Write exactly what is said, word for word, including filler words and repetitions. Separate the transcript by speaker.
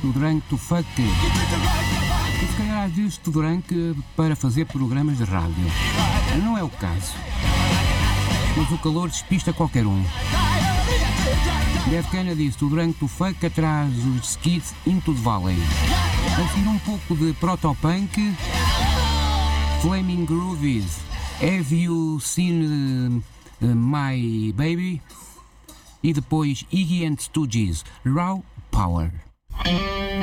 Speaker 1: o Drunk to Fuck. E se calhar disse o Drunk para fazer programas de rádio. Não é o caso. Mas o calor despista qualquer um. Dead Kennedy disse o Drunk to Fuck atrás os Skids Into the Valley. A seguir um pouco de proto-punk, Flaming Groovies, Have You Seen uh, My Baby? E depois Iggy and Stooges, Raw Power.